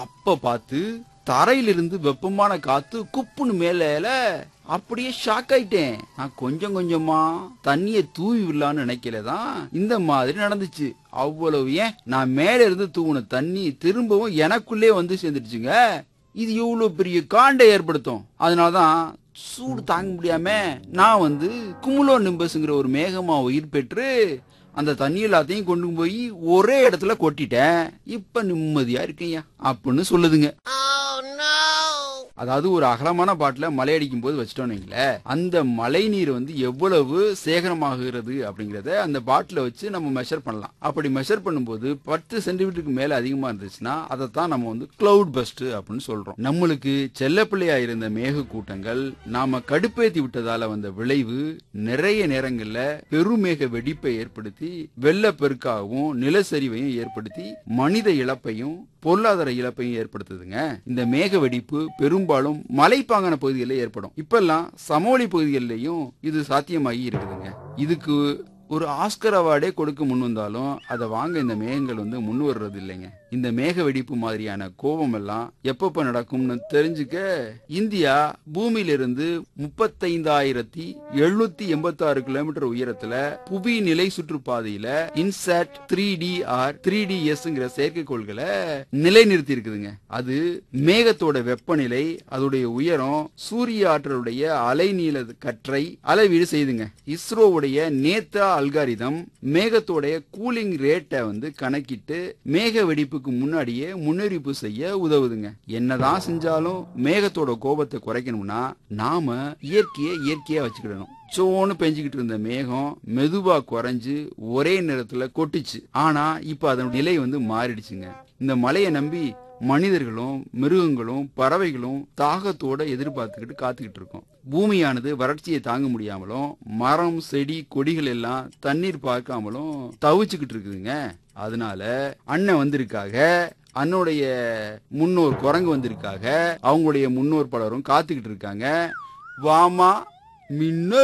அப்ப பார்த்து தரையிலிருந்து வெப்பமான காத்து குப்புன்னு மேல அப்படியே ஷாக் ஆயிட்டேன். நான் கொஞ்சம் கொஞ்சமா தண்ணிய தூவி விடலான்னு நினைக்கலதான் இந்த மாதிரி நடந்துச்சு. அவ்வளவு ஏன் நான் மேல இருந்து தூவுன தண்ணி திரும்பவும் எனக்குள்ளே வந்து சேர்ந்துடுச்சுங்க. இது எவ்வளவு பெரிய காண்டை ஏற்படுத்தும். அதனாலதான் சூடு தாங்க முடியாம நான் குமுலோ நிம்பஸ்ங்கிற ஒரு மேகமா உயிர் பெற்று அந்த தண்ணி எல்லாத்தையும் கொண்டு போய் ஒரே இடத்துல கொட்டிட்டேன். இப்ப நிம்மதியா இருக்கீங்க அப்படின்னு சொல்லுதுங்க. அதாவது ஒரு அகலமான பாட்டில மழை அடிக்கும் போது வச்சிட்டோம்னீங்களே, அந்த மழை நீர் எவ்வளவு சேகரமாகிறது அப்படிங்கறத அந்த பாட்டில வச்சு நம்ம மெஷர் பண்ணலாம். அப்படி மெஷர் பண்ணும்போது 10 சென்டிமீட்டருக்கு மேல அதிகமா இருந்துச்சுன்னா அதைத்தான் நம்ம கிளவுட் பஸ்ட் அப்படின்னு சொல்றோம். நம்மளுக்கு செல்லப்பிள்ளையா இருந்த மேக கூட்டங்கள் நாம கடுப்பேத்தி விட்டதால வந்த விளைவு நிறைய நேரங்கள்ல பெருமேக வெடிப்பை ஏற்படுத்தி வெள்ளப்பெருக்காகவும் நிலச்சரிவையும் ஏற்படுத்தி மனித இழப்பையும் பொருளாதார இழப்பையும் ஏற்படுத்துதுங்க. இந்த மேக வெடிப்பு பெரும்பாலும் மலைப்பாங்கான பகுதிகளில் ஏற்படும். இப்பெல்லாம் சமவெளி பகுதிகளிலையும் இது சாத்தியமாகி இருக்குதுங்க. இதுக்கு ஒரு ஆஸ்கர் அவார்டே கொடுக்க முன் வந்தாலும் அதை வாங்க இந்த மேகங்கள் முன் வர்றது இல்லைங்க. இந்த மேக வெடிப்பு மாதிரியான கோபம் எல்லாம் எப்பப்ப நடக்கும்னு தெரிஞ்சுக்க இந்தியா பூமியிலிருந்து 35,786 கிலோமீட்டர் உயரத்துல புவி நிலை சுற்றுப்பாதையில இன்சாட் 3D ஆர் 3DS செயற்கைக்கோள்களை நிலைநிறுத்தி இருக்குதுங்க. அது மேகத்தோட வெப்பநிலை, அதோடைய உயரம், சூரிய ஆற்றலுடைய அலைநீள கற்றை அளவீடு செய்துங்க. இஸ்ரோவுடைய நேத்தா அல்காரிதம் மேகத்தோடைய கூலிங் ரேட்டை கணக்கிட்டு மேக வெடிப்புக்கு முன்னாடியே முன்னறிவிப்பு செய்ய உதவுதுங்க. என்னதான் செஞ்சாலும் மேகத்தோட கோபத்தை குறைக்கணும்னா நாம இயற்கையா வச்சுக்கிடணும். சோன்னு பெஞ்சுக்கிட்டு இருந்த மேகம் மெதுவா குறைஞ்சு ஒரே நேரத்துல கொட்டுச்சு. ஆனா இப்ப அதன் நிலை மாறிடுச்சுங்க. இந்த மழையை நம்பி மனிதர்களும் மிருகங்களும் பறவைகளும் தாகத்தோட எதிர்பார்த்துக்கிட்டு காத்துக்கிட்டு இருக்கோம். பூமியானது வறட்சியை தாங்க முடியாமலும் மரம் செடி கொடிகள் எல்லாம் தண்ணீர் பார்க்காமலும் தவிச்சுக்கிட்டு இருக்குதுங்க. அதனால அண்ணன் வந்திருக்காக, அண்ணனுடைய முன்னோர் குரங்கு வந்திருக்காக, அவங்களுடைய முன்னோர் பலரும் காத்துக்கிட்டு இருக்காங்க. வாமா மின்னல்.